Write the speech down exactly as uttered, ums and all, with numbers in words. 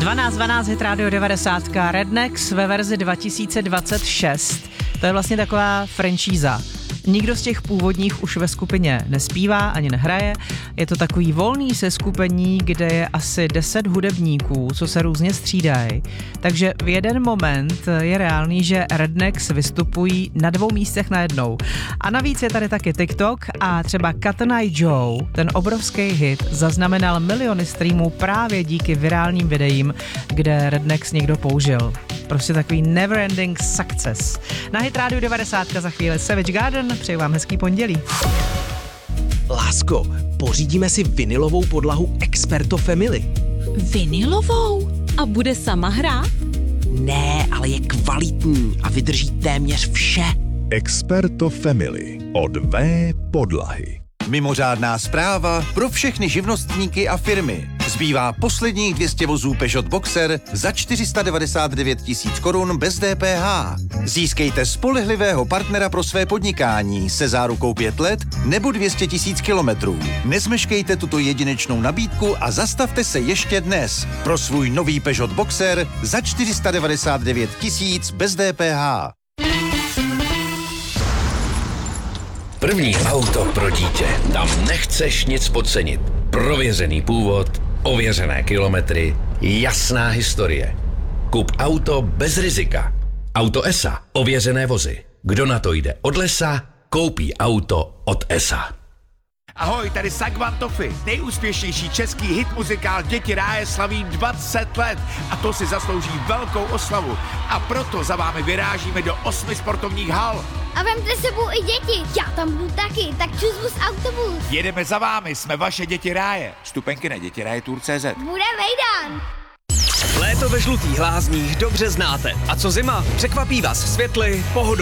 dvanáct dvanáct Hit Radio devadesát, Rednex ve verzi dva tisíce dvacet šest. To je vlastně taková franšíza. Nikdo z těch původních už ve skupině nespívá ani nehraje. Je to takový volný seskupení, kde je asi deset hudebníků, co se různě střídají. Takže v jeden moment je reálný, že Rednex vystupují na dvou místech najednou. A navíc je tady taky TikTok a třeba Cat and I Joe, ten obrovský hit, zaznamenal miliony streamů právě díky virálním videím, kde Rednex někdo použil. Prostě takový never-ending success. Na Hit Radio devadesát za chvíli Savage Garden, přeju vám hezký pondělí. Lásko, pořídíme si vinylovou podlahu Experto Family. Vinylovou? A bude sama hrát? Ne, ale je kvalitní a vydrží téměř vše. Experto Family od V podlahy. Mimořádná zpráva pro všechny živnostníky a firmy. Zbývá posledních dvě stě vozů Peugeot Boxer za čtyři sta devadesát devět tisíc korun bez D P H. Získejte spolehlivého partnera pro své podnikání se zárukou pět let nebo dvě stě tisíc kilometrů. Nezmeškejte tuto jedinečnou nabídku a zastavte se ještě dnes pro svůj nový Peugeot Boxer za čtyři sta devadesát devět tisíc bez D P H. První auto pro dítě. Tam nechceš nic podcenit. Prověřený původ, ověřené kilometry, jasná historie. Kup auto bez rizika. Auto E S A. Ověřené vozy. Kdo na to jde od lesa, koupí auto od E S A. Ahoj, tady Sagvan Toffy. Nejúspěšnější český hit muzikál Děti ráje slaví dvacet let a to si zaslouží velkou oslavu. A proto za vámi vyrážíme do osmi sportovních hal. A vemte sebou i děti. Já tam budu taky, tak čus bus autobus. Jedeme za vámi, jsme vaše Děti ráje. Vstupenky na dětiraje tour tečka cé zet. Bude vejdan. Léto ve žlutých lázních dobře znáte. A co zima? Překvapí vás světly, pohodou.